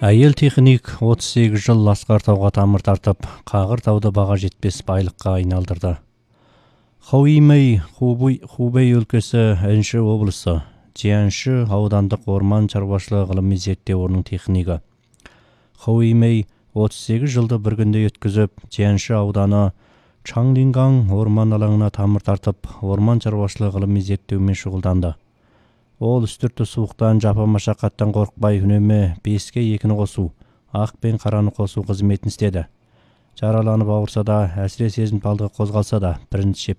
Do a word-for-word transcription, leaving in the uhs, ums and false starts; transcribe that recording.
Әйел техник отыз сегіз жыл Асқар тауға тамыр тартып, Қағыр тауды баға жетпес байлыққа айналдырды. Хоуимэй Хубэй өлкесі Энші облысы, Чианши аудандық орман шаруашылығы ғылыми зерттеу орнының технигі. Хоуимэй отыз сегіз жылды бір күнде өткізіп, Чианши ауданы Чанлингаң орман алаңына тамыр тартып, орман шаруашылығы ғылыми зерттеумен шұғылданды. Ол үстірті суықтан, жапа машақаттан қорықпай үнемі беске екіні қосу, ақ пен қараны қосу қызметін істеді. Жараланып ауырса да, әсіре сезімталдығы қозғалса да, бірінші